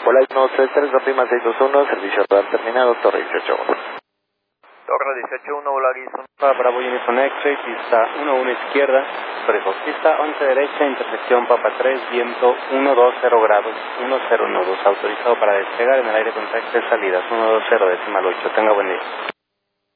Hola, 133, la prima 621, servicio radar terminado, Torre 18. Torre 18-1, Volaris 1 para Bravo Uniform X-Ray, pista 1-1 izquierda, pista 11 derecha, intersección Papa 3, viento 120 grados, 10 nudos, autorizado para despegar en el aire con taxi de salidas 120 decimal 8. Tenga buen día.